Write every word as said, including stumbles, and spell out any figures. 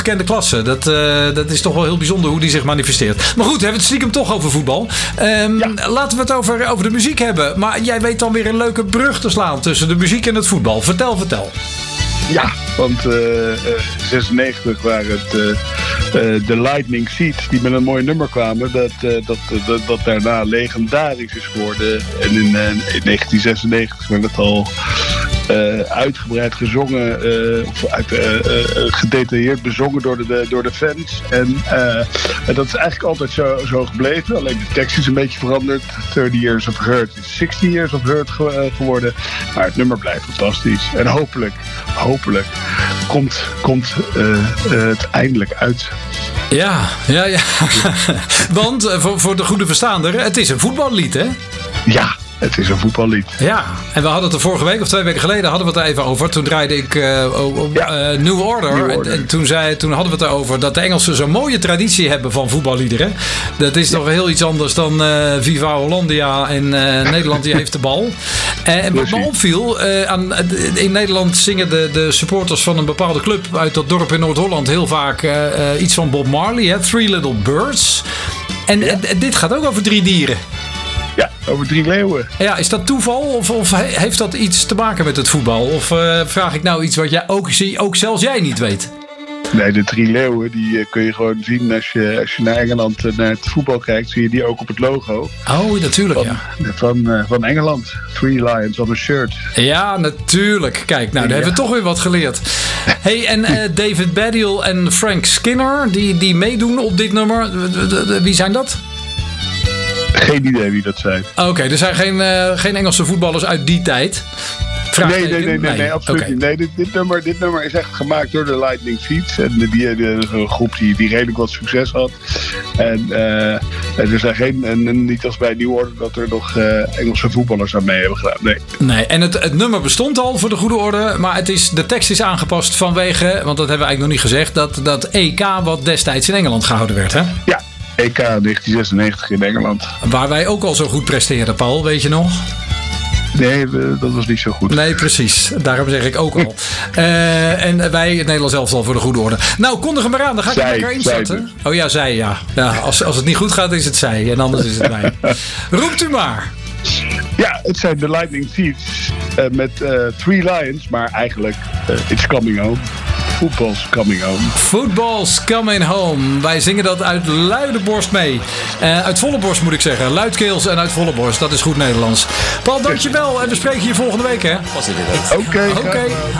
ongekende klasse. Dat, uh, dat is toch wel heel bijzonder hoe die zich manifesteert. Maar goed, we hebben het stiekem toch over voetbal. Um, ja. Laten we het over, over de muziek hebben. Maar jij weet dan weer een leuke brug te slaan tussen de muziek en het voetbal. Vertel, vertel. Ja, want uh, uh, zesennegentig waren het uh, uh, de Lightning Seeds die met een mooi nummer kwamen. Dat, uh, dat, uh, dat, dat daarna legendarisch is geworden. En in, uh, in negentien zesennegentig werd het al uh, uitgebreid gezongen. Uh, of uit, uh, uh, gedetailleerd bezongen door de, door de fans. En uh, dat is eigenlijk altijd zo, zo gebleven. Alleen de tekst is een beetje veranderd. thirty years of hurt is sixty years of hurt ge- uh, geworden. Maar het nummer blijft fantastisch. En hopelijk... Hopelijk komt, komt uh, uh, het eindelijk uit. Ja, ja, ja. Want uh, voor, voor de goede verstaander, het is een voetballied, hè? Ja, het is een voetballied. Ja, en we hadden het er vorige week of twee weken geleden hadden we het er even over. Toen draaide ik uh, uh, ja. uh, New Order. New Order. En, en toen, zei, toen hadden we het erover dat de Engelsen zo'n mooie traditie hebben van voetballiederen. Dat is ja. toch heel iets anders dan uh, Viva Hollandia en uh, Nederland die heeft de bal. Uh, en wat me opviel, uh, aan, in Nederland zingen de, de supporters van een bepaalde club uit dat dorp in Noord-Holland heel vaak uh, uh, iets van Bob Marley, hè? Three Little Birds. En, ja. en dit gaat ook over drie dieren. Ja, over drie leeuwen. Ja, is dat toeval of, of heeft dat iets te maken met het voetbal? Of uh, vraag ik nou iets wat jij ook, ook zelfs jij niet weet? Nee, de drie leeuwen die uh, kun je gewoon zien als je, als je naar Engeland uh, naar het voetbal kijkt. Zie je die ook op het logo. Oh, natuurlijk, van, ja. Van, uh, van Engeland. Three lions on a shirt. Ja, natuurlijk. Kijk, nou, daar ja. hebben we toch weer wat geleerd. Hey, en uh, David Baddiel en Frank Skinner, die, die meedoen op dit nummer. Wie zijn dat? Geen idee wie dat zijn. Oké, okay, er zijn geen, uh, geen Engelse voetballers uit die tijd. Nee, nee, nee, nee, nee, nee, absoluut okay. niet. Nee, dit, dit, nummer, dit nummer is echt gemaakt door de Lightning Seeds. En die, die, die, een groep die, die redelijk wat succes had. En uh, er zijn geen, en niet als bij New Order, dat er nog uh, Engelse voetballers aan mee hebben gedaan. Nee. Nee, en het, het nummer bestond al voor de goede orde. Maar het is, de tekst is aangepast vanwege, want dat hebben we eigenlijk nog niet gezegd, dat, dat E K wat destijds in Engeland gehouden werd, hè? Ja. E K negentien zesennegentig in Engeland. Waar wij ook al zo goed presteerden, Paul, weet je nog? Nee, dat was niet zo goed. Nee, precies. Daarom zeg ik ook al. uh, en wij, het Nederlands elftal voor de goede orde. Nou, kondig hem maar aan. Dan ga ik zij, er lekker inzetten. Dus. Oh ja, zij, ja. ja als, als het niet goed gaat, is het zij. En anders is het wij. Roept u maar. Ja, het zijn de Lightning Seeds uh, met uh, Three Lions, maar eigenlijk uh, It's Coming Home. Football's Coming Home. Football's Coming Home. Wij zingen dat uit luide borst mee. Uh, uit volle borst moet ik zeggen. Luidkeels en uit volle borst. Dat is goed Nederlands. Paul, dankjewel. En we spreken je volgende week, hè? Oké. Okay, Oké. Okay.